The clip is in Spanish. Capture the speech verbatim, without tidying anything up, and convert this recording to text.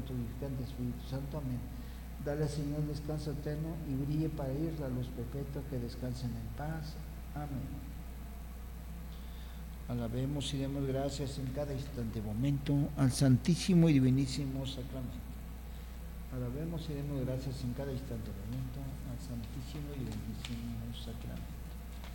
con tu vivificante Espíritu Santo. Amén. Dale, Señor, descanso eterno y brille para ir la luz perpetua, que descansen en paz. Amén. Alabemos y demos gracias en cada instante momento al Santísimo y Divinísimo Sacramento. Alabemos y demos gracias en cada instante momento al Santísimo y Divinísimo Sacramento.